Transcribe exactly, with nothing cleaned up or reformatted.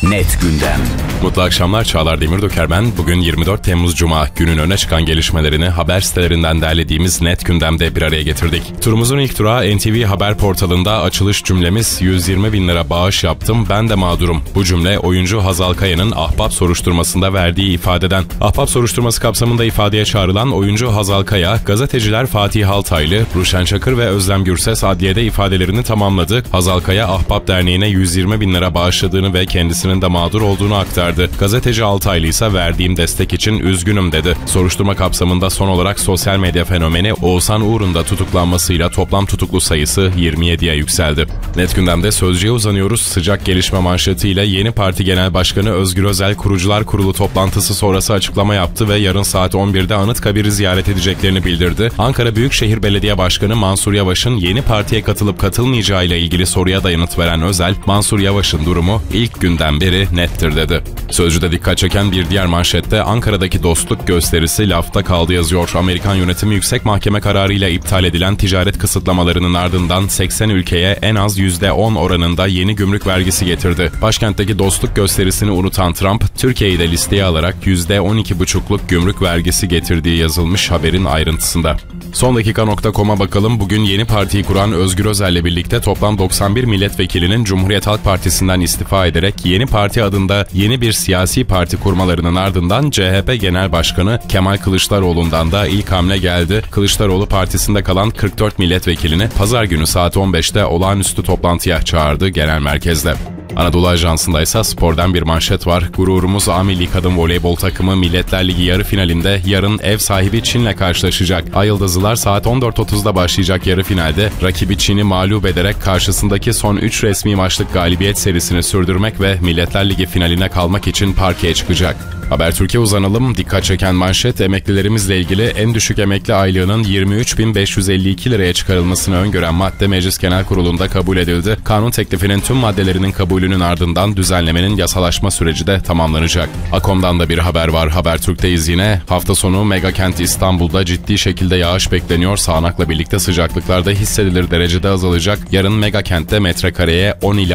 Net Gündem. Mutlu akşamlar, Çağlar Demirdöker ben. Bugün yirmi dört Temmuz Cuma, günün öne çıkan gelişmelerini haber sitelerinden derlediğimiz Net Gündem'de bir araya getirdik. Turumuzun ilk durağı N T V Haber portalında açılış cümlemiz yüz yirmi bin lira bağış yaptım, ben de mağdurum. Bu cümle oyuncu Hazal Kaya'nın Ahbap soruşturmasında verdiği ifadeden. Ahbap soruşturması kapsamında ifadeye çağrılan oyuncu Hazal Kaya, gazeteciler Fatih Altaylı, Ruşen Çakır ve Özlem Gürses adliyede ifadelerini tamamladı. Hazal Kaya, Ahbap Derneği'ne yüz yirmi bin lira bağışladığını ve kendisinin de mağdur olduğunu aktardı. Gazeteci Altaylı ise verdiğim destek için üzgünüm dedi. Soruşturma kapsamında son olarak sosyal medya fenomeni Oğuzhan Uğur'un da tutuklanmasıyla toplam tutuklu sayısı yirmi yediye yükseldi. Net Gündem'de Sözcü'ye uzanıyoruz. Sıcak gelişme manşetiyle yeni parti genel başkanı Özgür Özel Kurucular Kurulu toplantısı sonrası açıklama yaptı ve yarın saat on birde Anıtkabir'i ziyaret edeceklerini bildirdi. Ankara Büyükşehir Belediye Başkanı Mansur Yavaş'ın yeni partiye katılıp katılmayacağıyla ilgili soruya da yanıt veren Özel, Mansur Yavaş'ın durumu ilk günden beri nettir dedi. Sözcü'de dikkat çeken bir diğer manşette Ankara'daki dostluk gösterisi lafta kaldı yazıyor. Amerikan yönetimi yüksek mahkeme kararıyla iptal edilen ticaret kısıtlamalarının ardından seksen ülkeye en az yüzde on oranında yeni gümrük vergisi getirdi. Başkentteki dostluk gösterisini unutan Trump, Türkiye'yi de listeye alarak yüzde on iki buçukluk gümrük vergisi getirdiği yazılmış haberin ayrıntısında. Son dakika nokta com'a bakalım. Bugün yeni partiyi kuran Özgür Özel'le birlikte toplam doksan bir milletvekilinin Cumhuriyet Halk Partisi'nden istifa ederek yeni parti adında yeni bir siyasi parti kurmalarının ardından C H P Genel Başkanı Kemal Kılıçdaroğlu'ndan da ilk hamle geldi. Kılıçdaroğlu partisinde kalan kırk dört milletvekilini pazar günü saat on beşte olağanüstü toplantıya çağırdı genel merkezde. Anadolu Ajansı'nda ise spordan bir manşet var. Gururumuz A Milli Kadın Voleybol takımı Milletler Ligi yarı finalinde yarın ev sahibi Çin'le karşılaşacak. Ay Yıldızlılar saat on dört otuzda başlayacak yarı finalde rakibi Çin'i mağlup ederek karşısındaki son üç resmi maçlık galibiyet serisini sürdürmek ve Milletler Ligi finaline kalmak için parkeye çıkacak. Habertürk'e uzanalım. Dikkat çeken manşet emeklilerimizle ilgili en düşük emekli aylığının yirmi üç bin beş yüz elli iki liraya çıkarılmasını öngören madde Meclis Genel Kurulu'nda kabul edildi. Kanun teklifinin tüm maddelerinin kabulünün ardından düzenlemenin yasalaşma süreci de tamamlanacak. Akom'dan da bir haber var. Habertürk'teyiz yine. Hafta sonu megakent İstanbul'da ciddi şekilde yağış bekleniyor. Sağanakla birlikte sıcaklıklarda hissedilir derecede azalacak. Yarın megakentte metrekareye on ila